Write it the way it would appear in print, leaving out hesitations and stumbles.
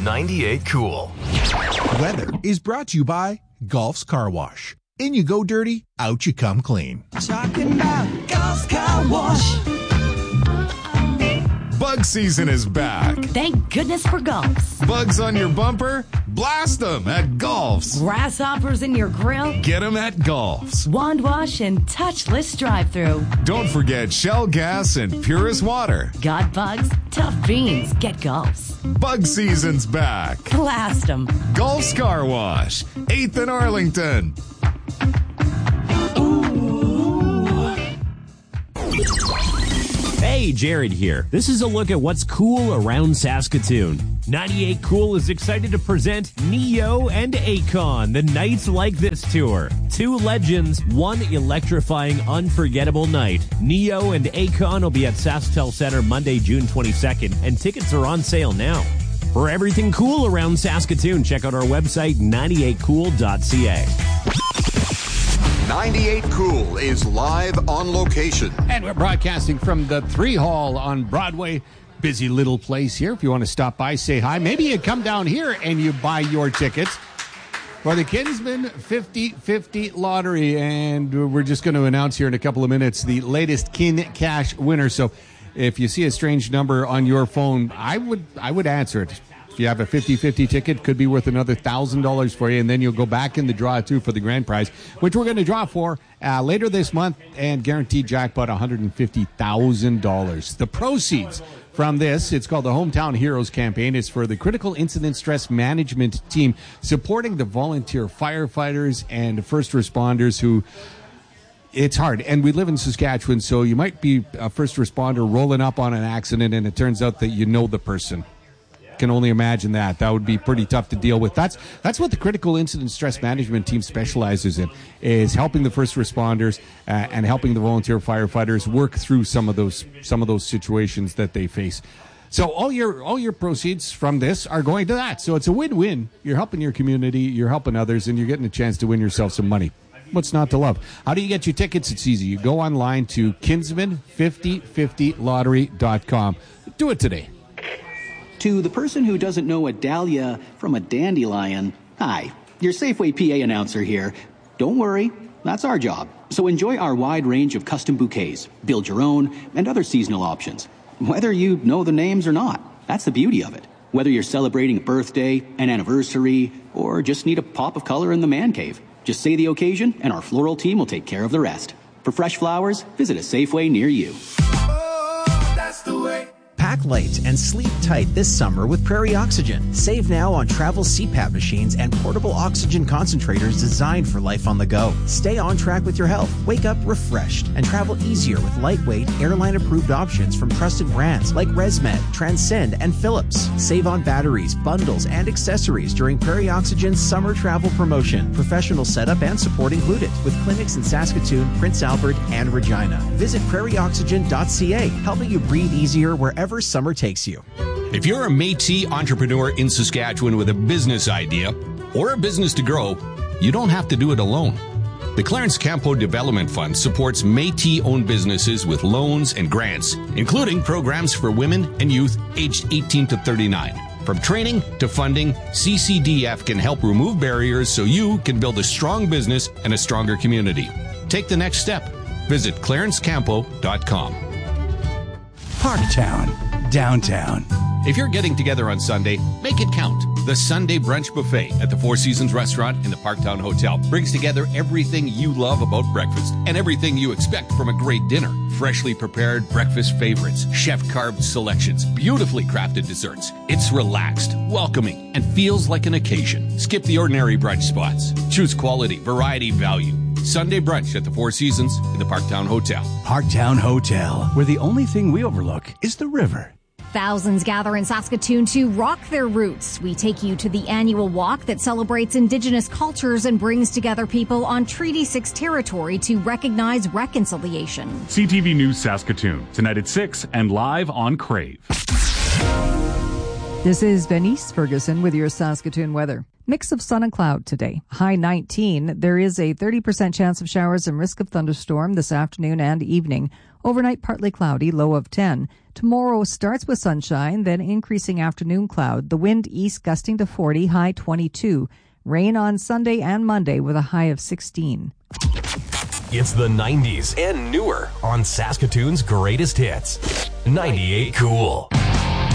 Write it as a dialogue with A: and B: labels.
A: 98 Cool.
B: Weather is brought to you by Golf's Car Wash. In you go dirty, out you come clean.
C: Talking about Golf's Car Wash.
D: Bug season is back.
E: Thank goodness for Golf's.
D: Bugs on your bumper? Blast them at Golf's.
E: Grasshoppers in your grill?
D: Get them at Golf's.
E: Wand wash and touchless drive-thru.
D: Don't forget Shell gas and Purist water.
E: Got bugs? Tough beans. Get Golf's.
D: Bug season's back.
E: Blast them.
D: Golf's Car Wash, 8th and Arlington.
F: Hey, Jared here. This is a look at what's cool around Saskatoon. 98 Cool is excited to present Neo and Akon, the Nights Like This tour. Two legends, one electrifying, unforgettable night. Neo and Akon will be at SaskTel Center Monday, June 22nd, and tickets are on sale now. For everything cool around Saskatoon, check out our website, 98cool.ca.
G: 98 Cool is live on location.
H: And we're broadcasting from the 3 Hall on Broadway. Busy little place here. If you want to stop by, say hi. Maybe you come down here and you buy your tickets for the Kinsman 50-50 lottery. And we're just going to announce here in a couple of minutes the latest Kin Cash winner. So if you see a strange number on your phone, I would answer it. If you have a 50-50 ticket, could be worth another $1,000 for you, and then you'll go back in the draw, too, for the grand prize, which we're going to draw for later this month, and guaranteed jackpot $150,000. The proceeds from this, it's called the Hometown Heroes campaign, is for the Critical Incident Stress Management Team, supporting the volunteer firefighters and first responders who... It's hard, and we live in Saskatchewan, so you might be a first responder rolling up on an accident, and it turns out that you know the person. Can only imagine that. That would be pretty tough to deal with. That's what the Critical Incident Stress Management Team specializes in, is helping the first responders and helping the volunteer firefighters work through some of those situations that they face. So all your proceeds from this are going to that. So it's a win-win. You're helping your community, you're helping others, and you're getting a chance to win yourself some money. What's not to love? How do you get your tickets? It's easy. You go online to kinsman5050lottery.com. Do it today.
I: To the person who doesn't know a dahlia from a dandelion, hi, your Safeway PA announcer here. Don't worry, that's our job. So enjoy our wide range of custom bouquets, build your own, and other seasonal options. Whether you know the names or not, that's the beauty of it. Whether you're celebrating a birthday, an anniversary, or just need a pop of color in the man cave, just say the occasion and our floral team will take care of the rest. For fresh flowers, visit a Safeway near you.
C: Oh, that's the way.
J: Pack light and sleep tight this summer with Prairie Oxygen. Save now on travel CPAP machines and portable oxygen concentrators designed for life on the go. Stay on track with your health. Wake up refreshed and travel easier with lightweight, airline-approved options from trusted brands like ResMed, Transcend, and Philips. Save on batteries, bundles, and accessories during Prairie Oxygen's summer travel promotion. Professional setup and support included, with clinics in Saskatoon, Prince Albert, and Regina. Visit prairieoxygen.ca, helping you breathe easier wherever summer takes you.
K: If you're a Métis entrepreneur in Saskatchewan with a business idea or a business to grow, you don't have to do it alone. The Clarence Campo Development Fund supports Métis-owned businesses with loans and grants, including programs for women and youth aged 18 to 39. From training to funding, CCDF can help remove barriers so you can build a strong business and a stronger community. Take the next step. Visit clarencecampo.com.
L: Parktown, downtown.
K: If you're getting together on Sunday, make it count. The Sunday Brunch Buffet at the Four Seasons Restaurant in the Parktown Hotel brings together everything you love about breakfast and everything you expect from a great dinner. Freshly prepared breakfast favorites, chef-carved selections, beautifully crafted desserts. It's relaxed, welcoming, and feels like an occasion. Skip the ordinary brunch spots. Choose quality, variety, value. Sunday brunch at the Four Seasons in the Parktown Hotel.
L: Parktown Hotel, where the only thing we overlook is the river.
M: Thousands gather in Saskatoon to rock their roots. We take you to the annual walk that celebrates Indigenous cultures and brings together people on Treaty 6 territory to recognize reconciliation.
N: CTV News Saskatoon, tonight at 6 and live on Crave.
O: This is Venice Ferguson with your Saskatoon weather. Mix of sun and cloud today. High 19. There is a 30% chance of showers and risk of thunderstorm this afternoon and evening. Overnight partly cloudy, low of 10. Tomorrow starts with sunshine, then increasing afternoon cloud. The wind east gusting to 40, high 22. Rain on Sunday and Monday with a high of 16.
A: It's the 90s and newer on Saskatoon's greatest hits. 98 Cool.